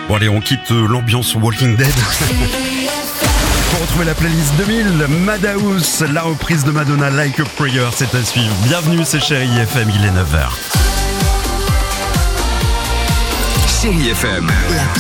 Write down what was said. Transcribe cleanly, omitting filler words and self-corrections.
Bon allez, on quitte l'ambiance Walking Dead. Pour retrouver la playlist 2000, Madhouse, la reprise de Madonna, Like a Prayer, c'est à suivre. Bienvenue, c'est Chérie FM, il est 9h. Chérie FM.